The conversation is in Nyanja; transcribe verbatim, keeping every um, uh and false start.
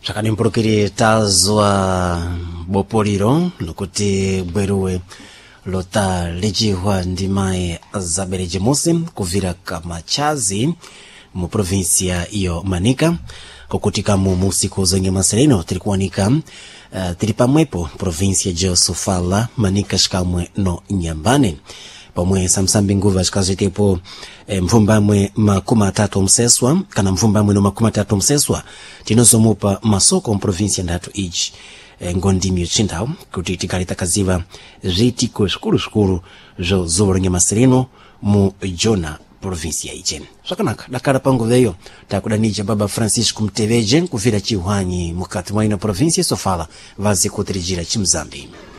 Shakani mprokiri tazwa bopoliro lukuti bweruwe lota lijiwa ndimaye zabereje mose kuvira kamachazi mu provinsia iyo Manika kokutika mu musiku zonge masereno tilikuwanika uh, tilipamwepo provinsia jo Sofala Manika shikamwe no Nyambane pamwe samsambi nguva shikazitepo e, mvumbamwe makuma tatu mseswa kana mvumbamwe no makuma tatu mseswa tinozomupa masoko mu provinsia ndatu ichi e, ngondi miuchindao kuti tikalita kaziva ritiko shukuru shukuru jo zoboronge masereno mu jona provinsia ichi swakanaka dakara pangu veyo takudanija baba Francisco Mteveje kuvira chiwanyi mukati mwa ina provinsia Sofala vazi kutirijira chimzambi.